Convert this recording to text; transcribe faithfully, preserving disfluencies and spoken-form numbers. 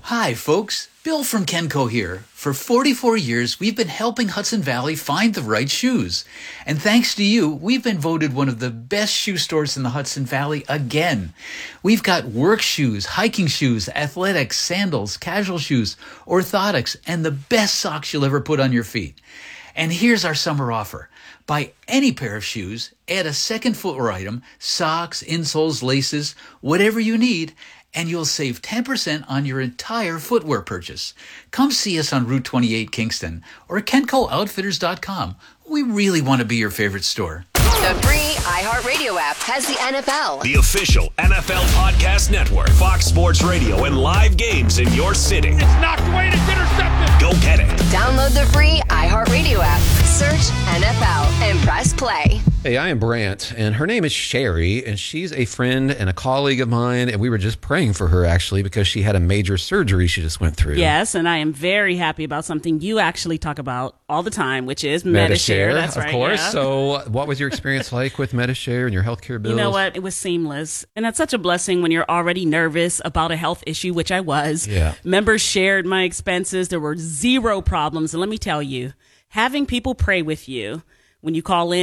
Hi, folks. Bill from Kenco here. For forty-four years, we've been helping Hudson Valley find the right shoes. And thanks to you, we've been voted one of the best shoe stores in the Hudson Valley again. We've got work shoes, hiking shoes, athletics, sandals, casual shoes, orthotics, and the best socks you'll ever put on your feet. And here's our summer offer. Buy any pair of shoes, add a second footwear item, socks, insoles, laces, whatever you need, and you'll save ten percent on your entire footwear purchase. Come see us on Route twenty-eight Kingston or Kenco Outfitters dot com. We really want to be your favorite store. The free iHeartRadio app has the N F L. The official N F L podcast network, Fox Sports Radio, and live games in your city. It's knocked away and it's intercepted. Go get it. Download the free iHeartRadio app. Search N F L and press play. Hey, I am Brant, and her name is Sherry, and she's a friend and a colleague of mine, and we were just praying for her, actually, because she had a major surgery she just went through. Yes, and I am very happy about something you actually talk about all the time, which is Medi-Share. That's of right, course. yeah. So what was your experience like with Medi-Share and your healthcare bills? You know what? It was seamless. And that's such a blessing when you're already nervous about a health issue, which I was. Yeah. Members shared my expenses. There were zero problems. And let me tell you, having people pray with you when you call in,